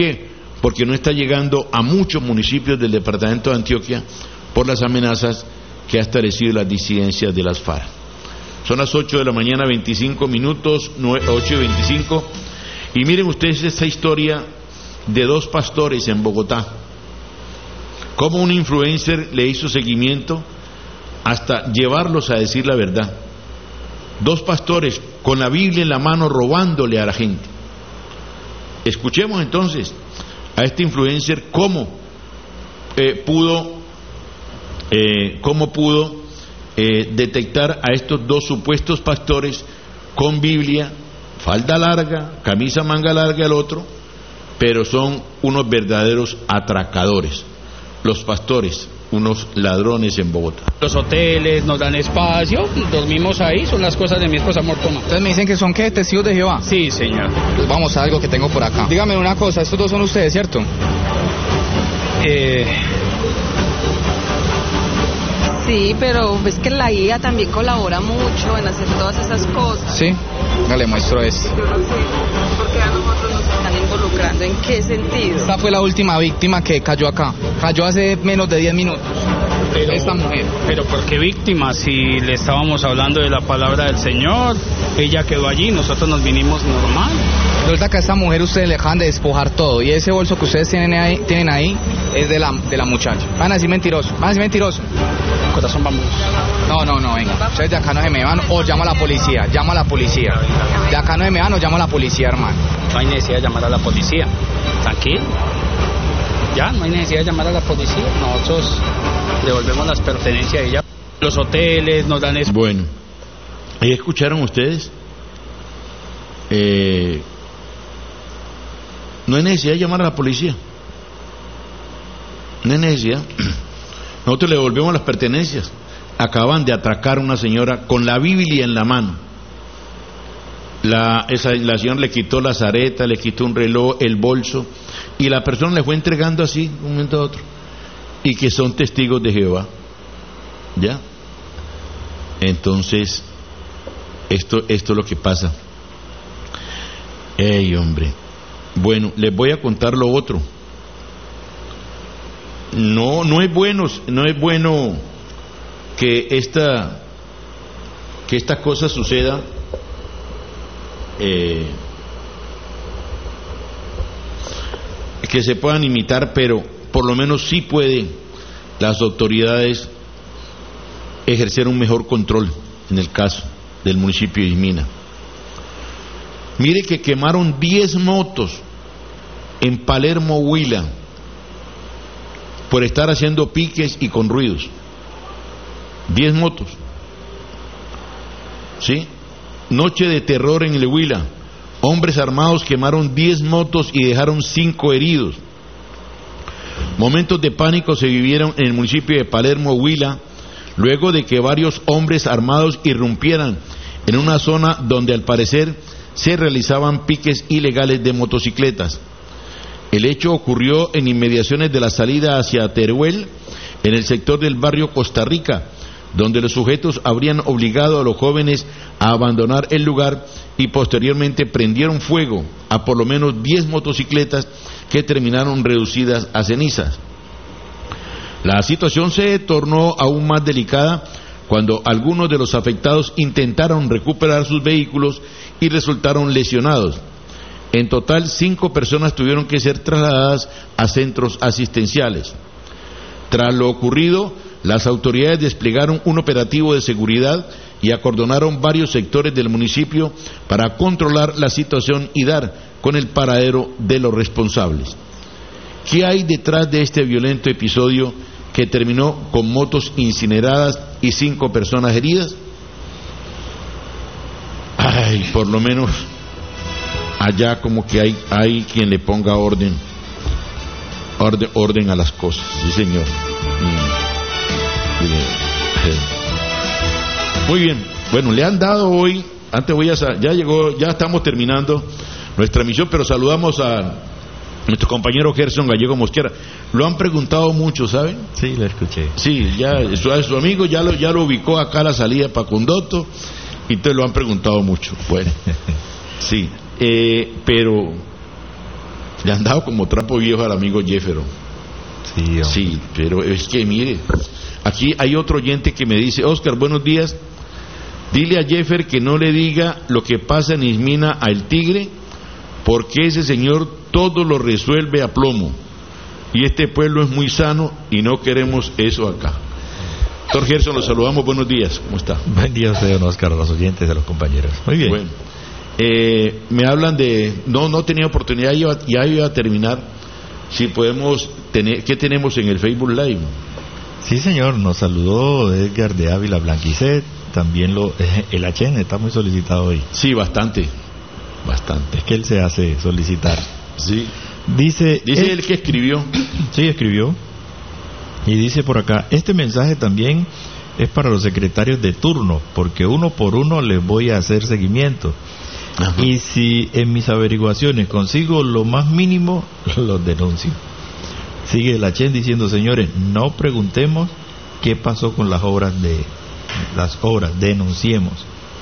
Porque no está llegando a muchos municipios del departamento de Antioquia por las amenazas que ha establecido las disidencias de las FARC. Son las 8 de la mañana, 25 minutos, 8:25, y miren ustedes esta historia de dos pastores en Bogotá. Cómo un influencer le hizo seguimiento hasta llevarlos a decir la verdad. Dos pastores con la Biblia en la mano robándole a la gente. Escuchemos entonces a este influencer cómo pudo detectar a estos dos supuestos pastores con Biblia, falda larga, camisa manga larga el otro, pero son unos verdaderos atracadores. Los pastores, unos ladrones en Bogotá. Los hoteles nos dan espacio, dormimos ahí, son las cosas de mi esposa Mortoma. Entonces me dicen que son, ¿qué? ¿Testigos de Jehová? Sí, señor. Pues vamos a algo que tengo por acá. Dígame una cosa, estos dos son ustedes, ¿cierto? Sí, pero es que la IA también colabora mucho en hacer todas esas cosas. Sí, no le muestro esto. Yo no sé por qué a nosotros nos están involucrando, ¿en qué sentido? Esta fue la última víctima que cayó acá. Cayó hace menos de 10 minutos. Pero, esta mujer. Pero ¿por qué víctima? Si le estábamos hablando de la palabra del Señor, ella quedó allí, nosotros nos vinimos normal. Resulta que a esta mujer ustedes le dejan de despojar todo, y ese bolso que ustedes tienen ahí es de la muchacha. Van a decir mentiroso, Corazón, vamos. No, venga. Ustedes de acá no se me van o llamo a la policía. De acá no se me van o llamo a la policía, hermano. No hay necesidad de llamar a la policía. Tranquilo. Ya, no hay necesidad de llamar a la policía. Nosotros devolvemos las pertenencias de ella. Los hoteles nos dan eso. Bueno, ¿ahí escucharon ustedes? No hay necesidad de llamar a la policía. No hay necesidad. Nosotros le devolvemos las pertenencias. Acaban de atracar a una señora con la Biblia en la mano. La señora le quitó las aretas, le quitó un reloj, el bolso, y la persona le fue entregando así, de un momento a otro. Y que son testigos de Jehová. ¿Ya? Entonces, esto es lo que pasa. ¡Ey, hombre! Bueno, les voy a contar lo otro. No es bueno que esta cosa suceda. Que se puedan imitar, pero por lo menos sí pueden las autoridades ejercer un mejor control en el caso del municipio de Ismina. Mire que quemaron 10 motos en Palermo, Huila, por estar haciendo piques y con ruidos. 10 motos. ¿Sí? Noche de terror en el Huila. Hombres armados quemaron 10 motos y dejaron 5 heridos. Momentos de pánico se vivieron en el municipio de Palermo, Huila, luego de que varios hombres armados irrumpieran en una zona donde al parecer se realizaban piques ilegales de motocicletas. El hecho ocurrió en inmediaciones de la salida hacia Teruel, en el sector del barrio Costa Rica, donde los sujetos habrían obligado a los jóvenes a abandonar el lugar y posteriormente prendieron fuego a por lo menos 10 motocicletas que terminaron reducidas a cenizas. La situación se tornó aún más delicada cuando algunos de los afectados intentaron recuperar sus vehículos y resultaron lesionados. En total, 5 personas tuvieron que ser trasladadas a centros asistenciales. Tras lo ocurrido, las autoridades desplegaron un operativo de seguridad y acordonaron varios sectores del municipio para controlar la situación y dar con el paradero de los responsables. ¿Qué hay detrás de este violento episodio que terminó con motos incineradas y 5 personas heridas? Ay, por lo menos allá como que hay quien le ponga orden a las cosas. Sí, señor. Muy bien. Bueno, le han dado hoy, ya estamos terminando nuestra emisión, pero saludamos a nuestro compañero Gerson Gallego Mosquera. Lo han preguntado mucho, ¿saben? Sí, lo escuché. Sí, ya su amigo ya lo ubicó acá a la salida para Condoto, y entonces lo han preguntado mucho. Bueno, sí, pero Le han dado como trapo viejo al amigo Jeffero. Sí, hombre. Sí, pero es que mire, aquí hay otro oyente que me dice: Oscar, buenos días, dile a Jeffer que no le diga lo que pasa en Ismina al Tigre, porque ese señor todo lo resuelve a plomo, y este pueblo es muy sano y no queremos eso acá. Doctor Gerson, los saludamos, buenos días, ¿cómo está? Buen día a usted, don Oscar, a los oyentes, a los compañeros. Muy bien. Bueno, me hablan de, no tenía oportunidad, ya iba a terminar. Si podemos tener, ¿qué tenemos en el Facebook Live? Sí, señor, nos saludó Edgar de Ávila Blanquicet, también el Achen está muy solicitado hoy. Sí, bastante. Es que él se hace solicitar. Sí. Dice él que escribió. Sí, escribió. Y dice por acá: este mensaje también es para los secretarios de turno, porque uno por uno les voy a hacer seguimiento. Ajá. Y si en mis averiguaciones consigo lo más mínimo, los denuncio. Sigue la Chen diciendo: señores, no preguntemos qué pasó con las obras, denunciemos.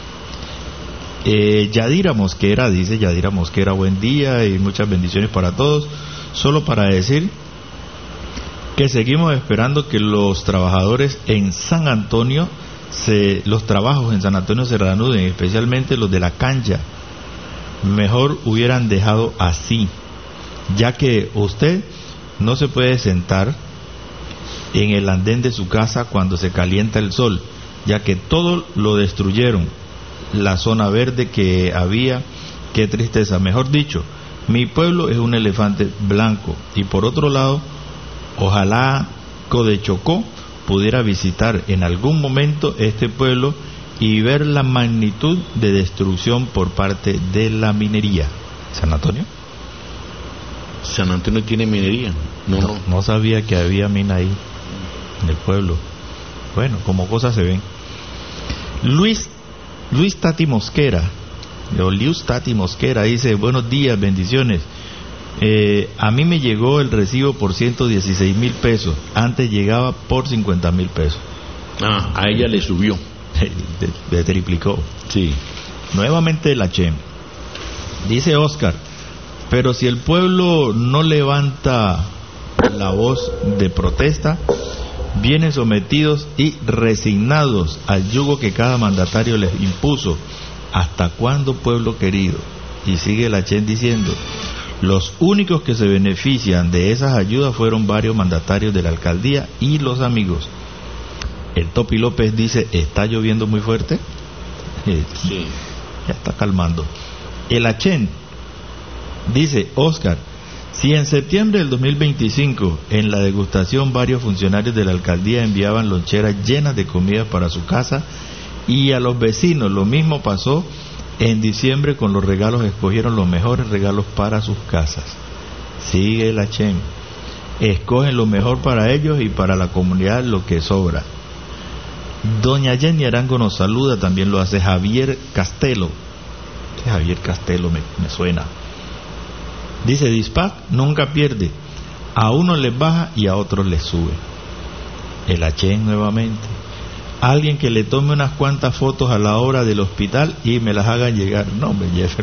Yadira Mosquera dice: Yadira Mosquera, buen día y muchas bendiciones para todos. Solo para decir que seguimos esperando que los trabajadores en San Antonio los trabajos en San Antonio se reanuden, especialmente los de la cancha. Mejor hubieran dejado así, ya que usted no se puede sentar en el andén de su casa cuando se calienta el sol, ya que todo lo destruyeron. La zona verde que había, qué tristeza. Mejor dicho, mi pueblo es un elefante blanco. Y por otro lado, ojalá Codechocó pudiera visitar en algún momento este pueblo y ver la magnitud de destrucción por parte de la minería. ¿San Antonio? San Antonio tiene minería. No sabía que había mina ahí en el pueblo. Bueno, como cosas se ven. Luis Tati Mosquera dice: buenos días, bendiciones. A mí me llegó el recibo por 116,000 pesos. Antes llegaba por 50,000 pesos. A ella le subió. Le triplicó. Sí. Nuevamente la Chem. Dice Oscar: pero si el pueblo no levanta la voz de protesta, vienen sometidos y resignados al yugo que cada mandatario les impuso. ¿Hasta cuándo, pueblo querido? Y sigue la Chen diciendo: los únicos que se benefician de esas ayudas fueron varios mandatarios de la alcaldía y los amigos. El Topi López dice: ¿está lloviendo muy fuerte? Sí. Ya está calmando. El Achen dice: Oscar, si en septiembre del 2025 en la degustación varios funcionarios de la alcaldía enviaban loncheras llenas de comida para su casa, y a los vecinos lo mismo pasó en diciembre con los regalos, escogieron los mejores regalos para sus casas. Sigue el Achen: escogen lo mejor para ellos y para la comunidad lo que sobra. Doña Jenny Arango nos saluda, también lo hace Javier Castelo. Javier Castelo me suena. Dice: Dispac nunca pierde, a unos les baja y a otros les sube. El Achen nuevamente: alguien que le tome unas cuantas fotos a la obra del hospital y me las haga llegar. No, hombre, Jeffer.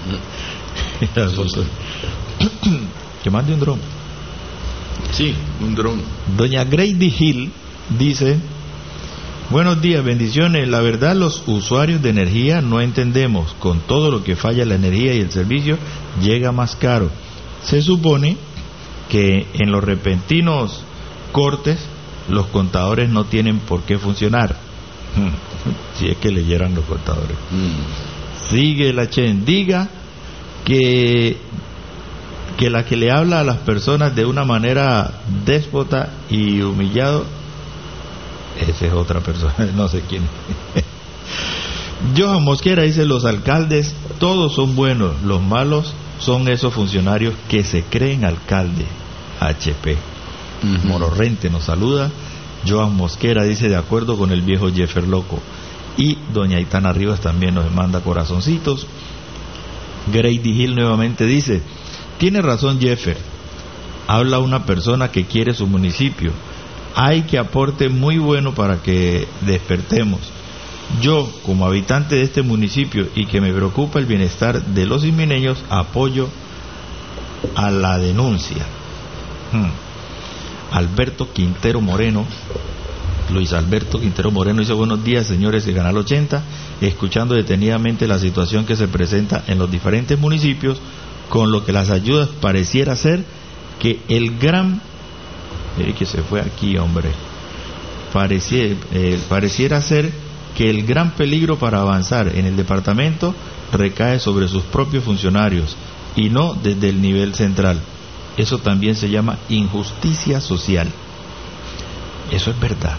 Que mande un dron. Sí, un dron. Doña Grady Hill dice: buenos días, bendiciones. La verdad, los usuarios de energía no entendemos. Con todo lo que falla la energía y el servicio, llega más caro. Se supone que en los repentinos cortes, los contadores no tienen por qué funcionar. Si es que leyeran los contadores. Sigue la Chen: diga que la que le habla a las personas de una manera déspota y humillado, esa es otra persona, no sé quién. Johan Mosquera dice: los alcaldes todos son buenos, los malos son esos funcionarios que se creen alcalde. HP. Mororrente nos saluda. Johan Mosquera dice: de acuerdo con el viejo Jeffer Loco. Y doña Aitana Rivas también nos manda corazoncitos. Grady Hill nuevamente dice: tiene razón Jeffer, habla una persona que quiere su municipio. Hay que aporte muy bueno para que despertemos. Yo, como habitante de este municipio y que me preocupa el bienestar de los ismineños, apoyo a la denuncia. Alberto Quintero Moreno, Luis Alberto Quintero Moreno dice: buenos días, señores de Canal 80, escuchando detenidamente la situación que se presenta en los diferentes municipios, con lo que las ayudas pareciera ser que el gran... que se fue aquí, hombre. Pareciera ser que el gran peligro para avanzar en el departamento recae sobre sus propios funcionarios y no desde el nivel central. Eso también se llama injusticia social. Eso es verdad.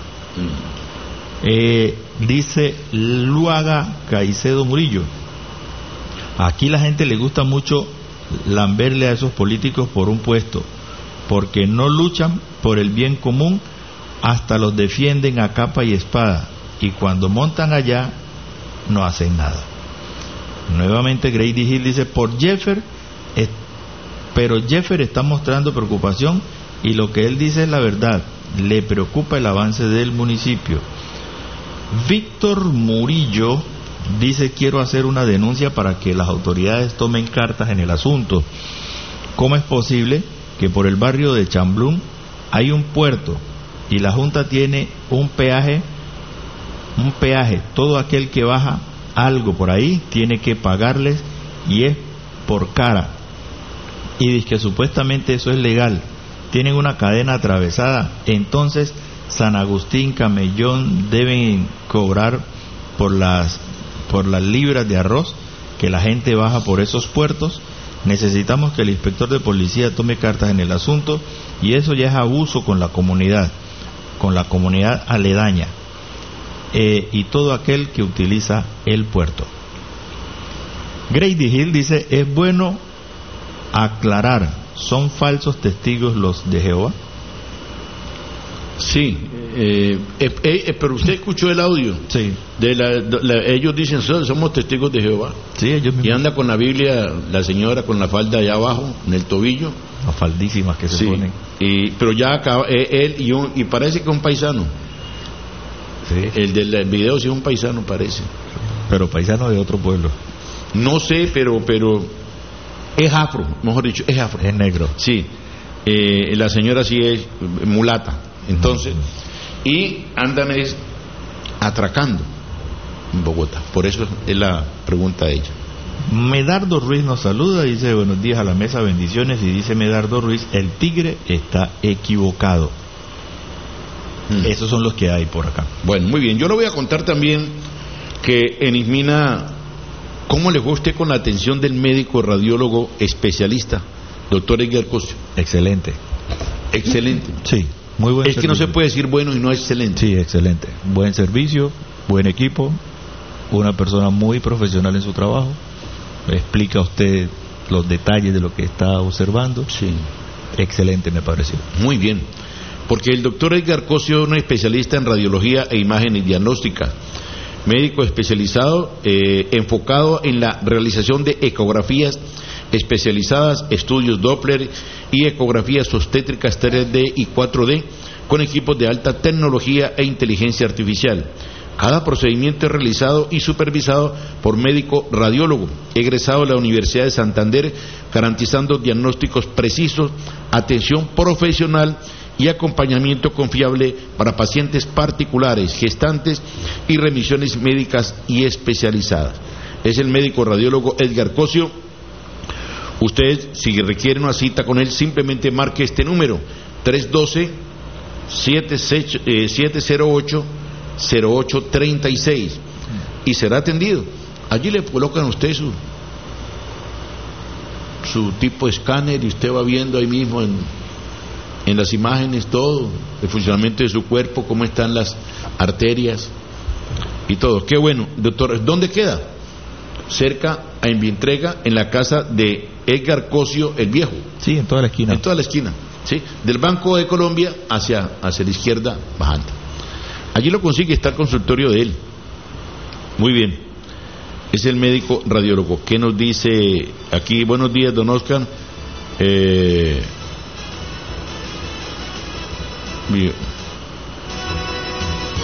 Dice Luaga Caicedo Murillo: aquí la gente le gusta mucho lamberle a esos políticos por un puesto, porque no luchan por el bien común, hasta los defienden a capa y espada, y cuando montan allá no hacen nada. Nuevamente Grady Hill dice: por Jeffer, pero Jeffer está mostrando preocupación y lo que él dice es la verdad, le preocupa el avance del municipio. Víctor Murillo dice: quiero hacer una denuncia para que las autoridades tomen cartas en el asunto. ¿Cómo es posible que por el barrio de Chamblún hay un puerto y la Junta tiene un peaje? Todo aquel que baja algo por ahí tiene que pagarles y es por cara. Y dice que supuestamente eso es legal. Tienen una cadena atravesada. Entonces San Agustín, Camellón deben cobrar por las libras de arroz que la gente baja por esos puertos. Necesitamos que el inspector de policía tome cartas en el asunto, y eso ya es abuso con la comunidad aledaña, y todo aquel que utiliza el puerto. Grady Hill dice: es bueno aclarar, ¿son falsos testigos los de Jehová? Sí, pero usted escuchó el audio. Sí. Ellos dicen: somos testigos de Jehová. Sí, ellos mismos. Y anda con la Biblia, la señora con la falda allá abajo, en el tobillo. Las faldísimas que se ponen. Pero ya acaba, él y parece que es un paisano. Sí. El del video sí es un paisano, parece. Pero paisano de otro pueblo. No sé, pero es afro, mejor dicho, es afro. Es negro. Sí. La señora sí es mulata. Entonces, y andan atracando en Bogotá. Por eso es la pregunta de ella. Medardo Ruiz nos saluda, dice: buenos días a la mesa, bendiciones. Y dice Medardo Ruiz: el tigre está equivocado. Esos son los que hay por acá. Bueno, muy bien. Yo le voy a contar también que en Ismina, ¿cómo le fue a usted con la atención del médico radiólogo especialista, doctor Edgar Cosio? Excelente. Excelente. Sí, muy buen servicio. Que no se puede decir bueno y no excelente. Sí, excelente. Buen servicio, buen equipo, una persona muy profesional en su trabajo. Explica a usted los detalles de lo que está observando. Sí. Excelente, me pareció. Muy bien. Porque el doctor Edgar Cosio es un especialista en radiología e imágenes diagnósticas, médico especializado, enfocado en la realización de ecografías especializadas, estudios Doppler y ecografías obstétricas 3D y 4D con equipos de alta tecnología e inteligencia artificial. Cada procedimiento es realizado y supervisado por médico radiólogo, egresado de la Universidad de Santander, garantizando diagnósticos precisos, atención profesional y acompañamiento confiable para pacientes particulares, gestantes y remisiones médicas y especializadas. Es el médico radiólogo Edgar Cosio. Usted, si requiere una cita con él, simplemente marque este número: 312-708-0836 y será atendido. Allí le colocan a usted su tipo de escáner y usted va viendo ahí mismo en las imágenes todo, el funcionamiento de su cuerpo, cómo están las arterias y todo. Qué bueno, doctor. ¿Dónde queda? Cerca a Envientrega, en la casa de Edgar Cosio el Viejo. Sí, en toda la esquina. En toda la esquina, sí, del Banco de Colombia hacia la izquierda bajando. Allí lo consigue, está el consultorio de él. Muy bien. Es el médico radiólogo. ¿Qué nos dice aquí? Buenos días, don Oscar.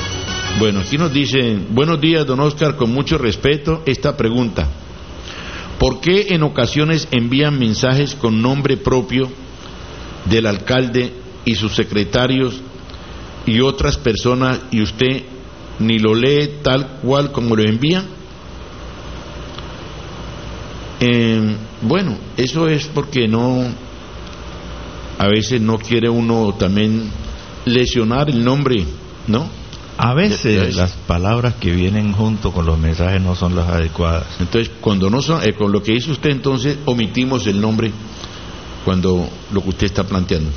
Bueno, aquí nos dicen: buenos días, don Oscar, con mucho respeto, esta pregunta: ¿Por qué en ocasiones envían mensajes con nombre propio del alcalde y sus secretarios y otras personas y usted ni lo lee tal cual como lo envían? Bueno, eso es porque a veces no quiere uno también lesionar el nombre, ¿no? A veces las palabras que vienen junto con los mensajes no son las adecuadas. Entonces, cuando no son, con lo que hizo usted, entonces omitimos el nombre cuando lo que usted está planteando.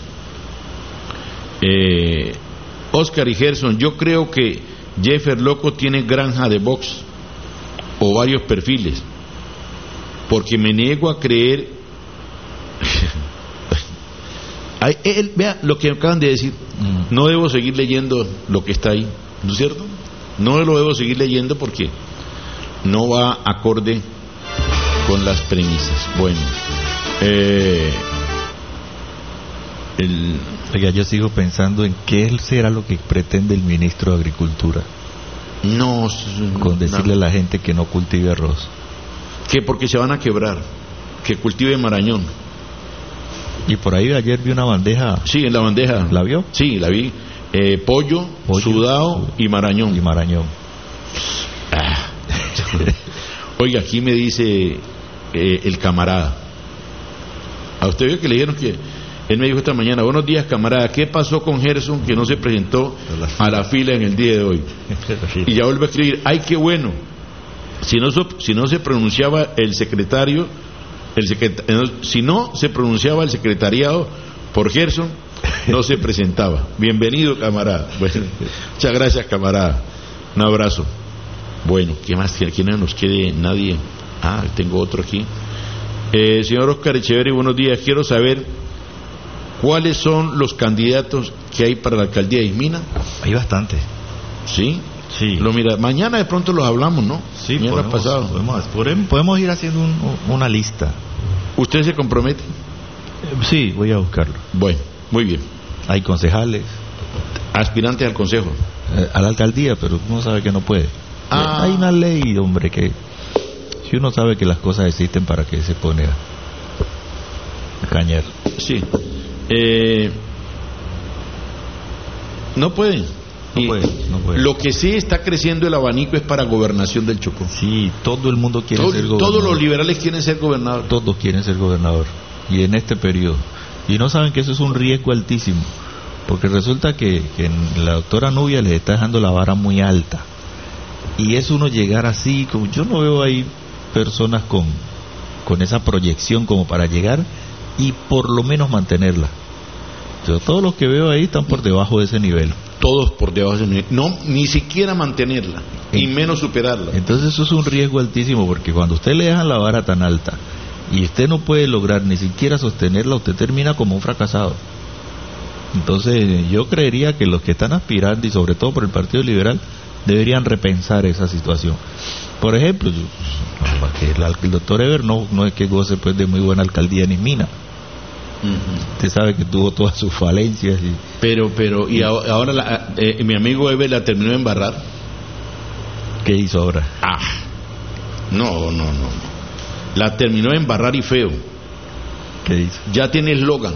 Oscar y Gerson, yo creo que Jeffer Loco tiene granja de box o varios perfiles, porque me niego a creer. Vea lo que acaban de decir. No debo seguir leyendo lo que está ahí, ¿no es cierto? No lo debo seguir leyendo porque no va acorde con las premisas. Bueno, oiga, yo sigo pensando en qué será lo que pretende el ministro de Agricultura con decirle a la gente que no cultive arroz. Que porque se van a quebrar, que cultive marañón. Y por ahí ayer vi una bandeja. Sí, en la bandeja. ¿La vio? Sí, la vi. Pollo, sudado y marañón. Oiga, aquí me dice el camarada. A usted vio que le dijeron que él me dijo esta mañana: buenos días, camarada, ¿qué pasó con Gerson que no se presentó a la fila en el día de hoy? Y ya vuelve a escribir: ay, qué bueno. Si no se pronunciaba el secretario, si no se pronunciaba el secretariado por Gerson, no se presentaba. Bienvenido, camarada. Bueno, muchas gracias, camarada. Un abrazo. Bueno, ¿qué más? Que no nos quede nadie. Tengo otro aquí. Señor Oscar Echeverri, buenos días. Quiero saber cuáles son los candidatos que hay para la alcaldía de Ismina. Hay bastante. ¿Sí? Sí. Mira, mañana de pronto los hablamos, ¿no? Sí, podemos ir haciendo una lista. ¿Usted se compromete? Sí, voy a buscarlo. Bueno, muy bien. Hay concejales. Aspirantes al consejo. A la alcaldía, pero uno sabe que no puede. Hay una ley, hombre, que si uno sabe que las cosas existen, ¿para qué se pone a cañar? Sí. No pueden. No puede. Lo que sí está creciendo el abanico es para gobernación del Chocó. Sí, todo el mundo quiere ser gobernador. Todos los liberales quieren ser gobernador. Todos quieren ser gobernador. Y en este periodo. Y no saben que eso es un riesgo altísimo. Porque resulta que la doctora Nubia les está dejando la vara muy alta. Y es uno llegar así, como yo no veo ahí personas con esa proyección como para llegar y por lo menos mantenerla. Yo, todos los que veo ahí están por debajo de ese nivel. Todos por debajo de ese nivel. No, ni siquiera mantenerla, y menos superarla. Entonces eso es un riesgo altísimo, porque cuando usted le dejan la vara tan alta y usted no puede lograr ni siquiera sostenerla, usted termina como un fracasado. Entonces yo creería que los que están aspirando, y sobre todo por el Partido Liberal, deberían repensar esa situación. Por ejemplo, el doctor Eber no es que goce pues de muy buena alcaldía en Ismina. Usted sabe que tuvo todas sus falencias y ahora mi amigo Eber la terminó de embarrar. ¿Qué hizo ahora? No, la terminó de embarrar y feo. ¿Qué hizo? Ya tiene eslogan.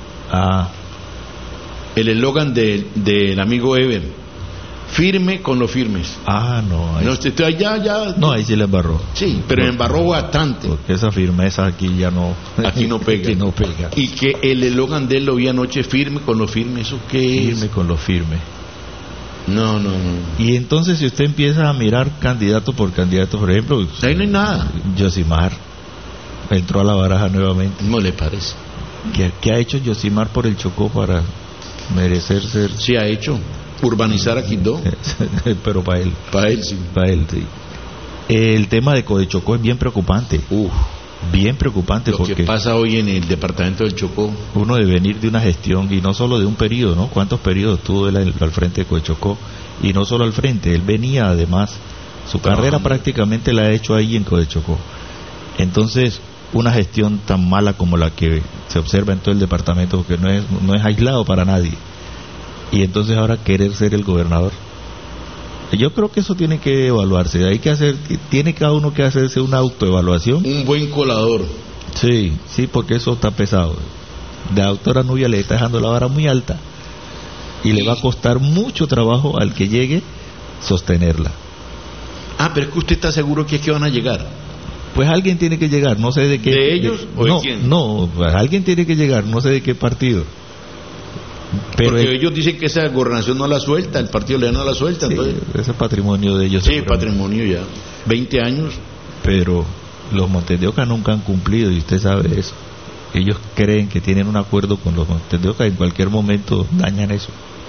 El eslogan del amigo Eber: firme con los firmes. No. Ya. No, ahí sí le embarró. Sí, pero embarró bastante. Porque esa firmeza aquí ya no. Aquí no pega. Aquí no pega. Y que el eslogan de él lo vi anoche: firme con los firmes. ¿Eso qué es? Firme con los firmes. No. Y entonces, si usted empieza a mirar candidato por candidato, por ejemplo, ahí no hay nada. Yosimar entró a la baraja nuevamente. ¿No le parece? ¿Qué ha hecho Yosimar por el Chocó para merecer ser? Sí, ha hecho urbanizar a Quindó. Pero para él. Para él, sí. El tema de Codechocó es bien preocupante. Bien preocupante. Lo que pasa hoy en el departamento del Chocó. Uno de venir de una gestión, y no solo de un periodo, ¿no? ¿Cuántos periodos tuvo él al frente de Codechocó? Y no solo al frente, él venía además, su carrera prácticamente la ha hecho ahí en Codechocó. Entonces, una gestión tan mala como la que se observa en todo el departamento, porque no es aislado para nadie. Y entonces ahora querer ser el gobernador. Yo creo que eso tiene que evaluarse. Tiene cada uno que hacerse una autoevaluación. Un buen colador. Sí, porque eso está pesado. La doctora Nubia le está dejando la vara muy alta y le va a costar mucho trabajo al que llegue sostenerla. Pero es que usted está seguro que es que van a llegar. Pues alguien tiene que llegar, no sé de qué. ¿De ellos o de quién? No, pues alguien tiene que llegar, no sé de qué partido. Pero porque ellos dicen que esa gobernación no la suelta, el partido le no la suelta. Sí, entonces... ese es patrimonio de ellos. Sí, patrimonio ya. 20 años. Pero los Montes de Oca nunca han cumplido y usted sabe eso. Ellos creen que tienen un acuerdo con los Montes de Oca y en cualquier momento dañan eso.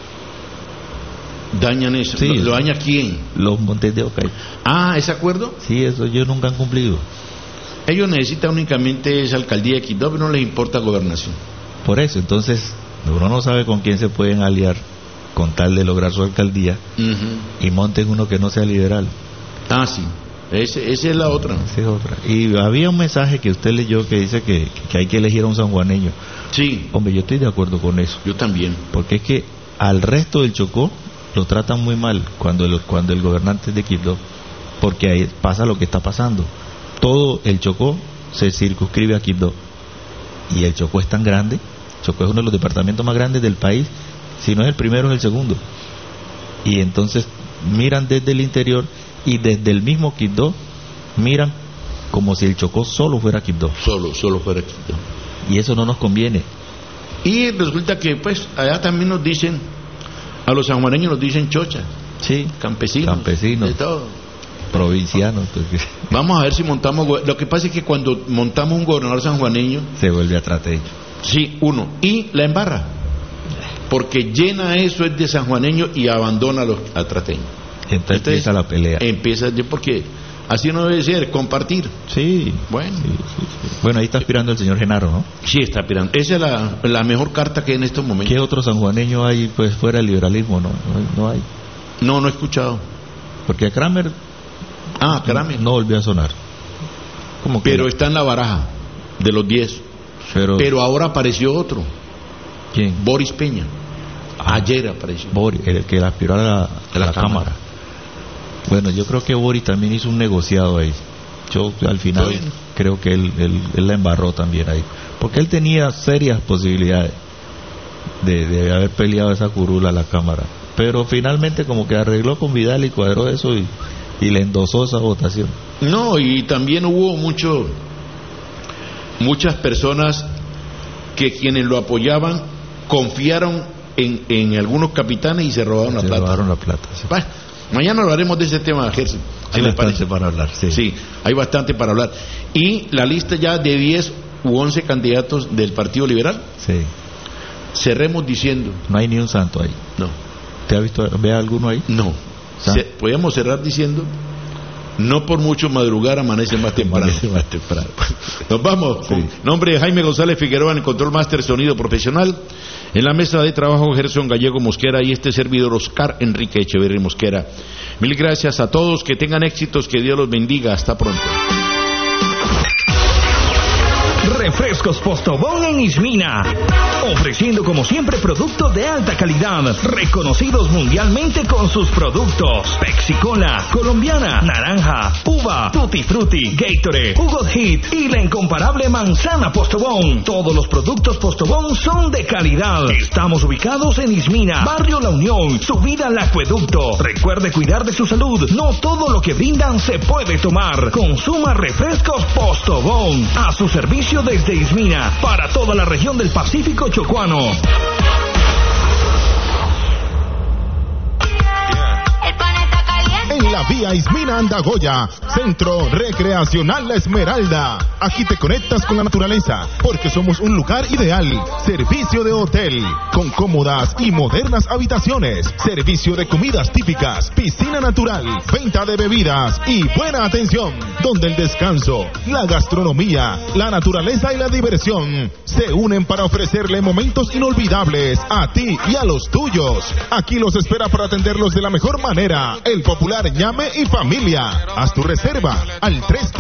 ¿Dañan eso? Sí, ¿Lo daña quién? Los Montes de Oca. ¿Ese acuerdo? Sí, eso ellos nunca han cumplido. Ellos necesitan únicamente esa alcaldía de Quibdó, pero no les importa gobernación. Por eso, entonces, uno no sabe con quién se pueden aliar con tal de lograr su alcaldía y monten uno que no sea liberal. Sí. Esa es la otra. Esa es otra. Y había un mensaje que usted leyó que dice que hay que elegir a un sanjuaneño. Sí. Hombre, yo estoy de acuerdo con eso. Yo también. Porque es que al resto del Chocó lo tratan muy mal cuando el gobernante es de Quibdó, porque ahí pasa lo que está pasando. Todo el Chocó se circunscribe a Quibdó y el Chocó es tan grande. Chocó es uno de los departamentos más grandes del país, si no es el primero es el segundo, y entonces miran desde el interior y desde el mismo Quibdó miran como si el Chocó solo fuera Quibdó. Solo fuera Quibdó. Y eso no nos conviene. Y resulta que pues allá también nos dicen, a los sanjuaneños nos dicen chochas. Sí, campesinos, de todo. Provincianos. Vamos a ver si montamos. Lo que pasa es que cuando montamos un gobernador sanjuaneño se vuelve atrateño. Sí, y la embarra, porque llena eso es de sanjuaneño y abandona a los atrateños. Entonces empieza la pelea. Porque así no debe ser, compartir. Sí. Bueno. Sí. Bueno, ahí está aspirando el señor Genaro, ¿no? Sí, está aspirando. Esa es la mejor carta que hay en estos momentos. ¿Qué otro sanjuaneño hay pues fuera del liberalismo? No hay. No he escuchado. Porque a Kramer. Kramer. No volvió a sonar. Pero está en la baraja de los 10. Pero ahora apareció otro. ¿Quién? Boris Peña. Ayer apareció. Boris, el que aspiró a la Cámara. Bueno, yo creo que Boris también hizo un negociado ahí. Yo al final creo que él la embarró también ahí. Porque él tenía serias posibilidades de haber peleado esa curula a la Cámara. Pero finalmente como que arregló con Vidal y cuadró eso y le endosó esa votación. No, y también hubo muchas personas que quienes lo apoyaban confiaron en algunos capitanes y se robaron la plata. Sí. Bueno, mañana hablaremos de ese tema, Gerson. Hay bastante para hablar, Sí, hay bastante para hablar. Y la lista ya de 10 u 11 candidatos del Partido Liberal. Sí. Cerremos diciendo. No hay ni un santo ahí. No. ¿Te ha visto, ve alguno ahí? No. Podemos cerrar diciendo. No por mucho madrugar amanece más temprano. Nos vamos. Sí. Nombre de Jaime González Figueroa en el Control Master Sonido Profesional. En la mesa de trabajo Gerson Gallego Mosquera y este servidor Oscar Enrique Echeverri Mosquera. Mil gracias a todos, que tengan éxitos, que Dios los bendiga. Hasta pronto. Refrescos Postobón en Ismina, ofreciendo como siempre productos de alta calidad, reconocidos mundialmente con sus productos: Pepsi Cola, colombiana, naranja, uva, Tutti Frutti, Gatorade, Hugo Hit y la incomparable manzana Postobón. Todos los productos Postobón son de calidad. Estamos ubicados en Ismina, Barrio La Unión, subida al acueducto. Recuerde cuidar de su salud, no todo lo que brindan se puede tomar. Consuma refrescos Postobón, a su servicio desde Ismina, para toda la región del Pacífico chocuano. En la vía Ismina Andagoya, Centro Recreacional La Esmeralda. Aquí te conectas con la naturaleza, porque somos un lugar ideal. Servicio de hotel, con cómodas y modernas habitaciones. Servicio de comidas típicas, piscina natural, venta de bebidas y buena atención. Donde el descanso, la gastronomía, la naturaleza y la diversión se unen para ofrecerle momentos inolvidables a ti y a los tuyos. Aquí los espera para atenderlos de la mejor manera el popular Ñame y Familia. Haz tu reserva al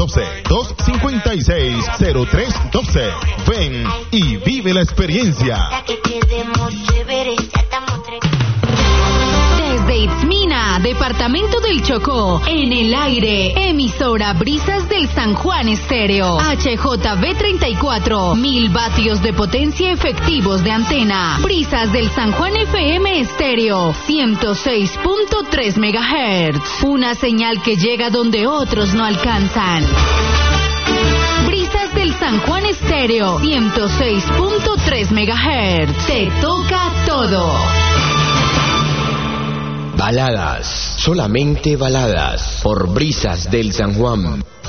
312-256-0312. Ven y vive la experiencia. Desde Itzmina, departamento del Chocó. En el aire, emisora Brisas del San Juan Estéreo. HJB 34, 1000 vatios de potencia efectivos de antena. Brisas del San Juan FM Estéreo, 106.3 MHz. Una señal que llega donde otros no alcanzan. Brisas del San Juan Estéreo, 106.3 MHz. Te toca todo. Baladas, solamente baladas, por Brisas del San Juan.